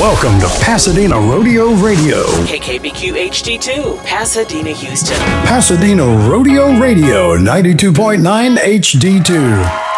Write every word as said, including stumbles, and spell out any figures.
Welcome to Pasadena Rodeo Radio. K K B Q H D two, Pasadena, Houston. Pasadena Rodeo Radio, ninety-two point nine H D two.